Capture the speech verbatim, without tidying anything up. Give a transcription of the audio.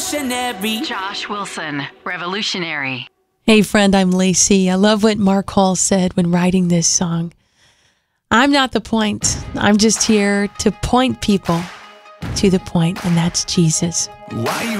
revolutionary. Josh Wilson, Revolutionary. Hey friend, I'm Lacey. I love what Mark Hall said when writing this song. I'm not the point. I'm just here to point people to the point, and that's Jesus. Why you